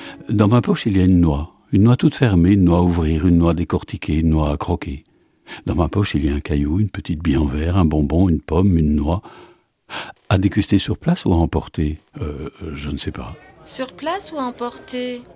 Dans ma poche, il y a une noix. Une noix toute fermée, une noix à ouvrir, une noix à décortiquer, une noix à croquer. Dans ma poche, il y a un caillou, une petite bille en verre, un bonbon, une pomme, une noix. À déguster sur place ou à emporter Je ne sais pas. Sur place ou à emporter?